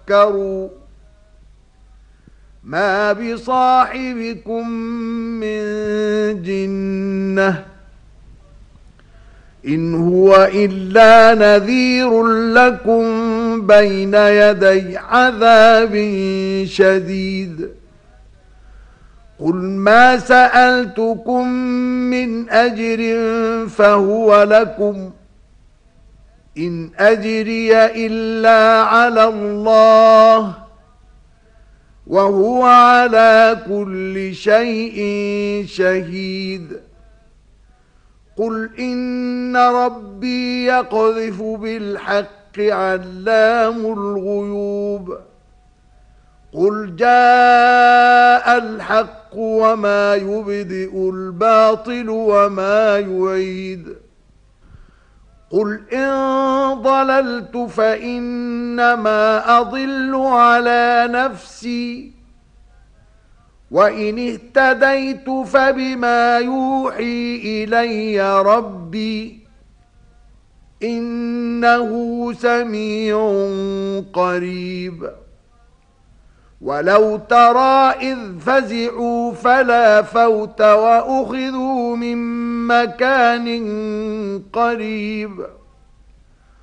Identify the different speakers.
Speaker 1: تذكروا ما بصاحبكم من جنة إن هو إلا نذير لكم بين يدي عذاب شديد قل ما سألتكم من أجر فهو لكم إن أجري إلا على الله وهو على كل شيء شهيد قل إن ربي يقذف بالحق علام الغيوب قل جاء الحق وما يبدئ الباطل وما يعيد قل إن ضللت فإنما أضل على نفسي وإن اهتديت فبما يوحي إلي ربي إنه سميع قريب ولو ترى إذ فزعوا فلا فوت وأخذوا من مكان قريب